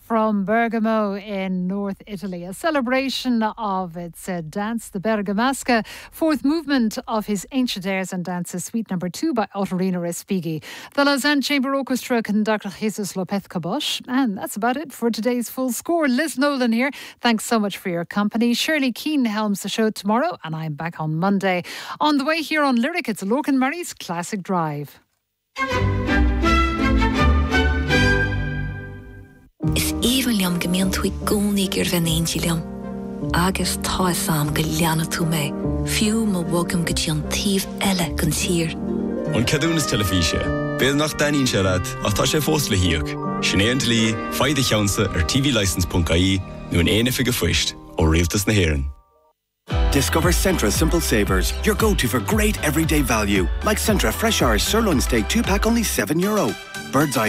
from Bergamo in North Italy, a celebration of its dance, the Bergamasca, fourth movement of his Ancient Airs and Dances, Suite Number 2 by Ottorino Respighi. The Lausanne Chamber Orchestra conductor Jesus Lopez Cabos. And that's about it for today's Full Score. Liz Nolan here. Thanks so much for your company. Shirley Keane helms the show tomorrow, and I'm back on Monday. On the way here on Lyric, it's Lorcan Murray's Classic Drive. Is even liam gemeen thui gulni gur venenji liam. Agus tá sam go leanna tú mé. Fiú mo wogam go tíon tív elle gon tír. On cadúnas telefíse. Béad nach daín se rad, ach tá sé fós le hiíoch. Sinéant lí, faide cheansa tvlicense.ie nu an éine fige fuist ó rialtas na hÉireann. Discover Centra Simple Savers, your go-to for great everyday value. Like Centra Fresh Irish Sirloin Steak 2-pack, only €7. Bird's Eye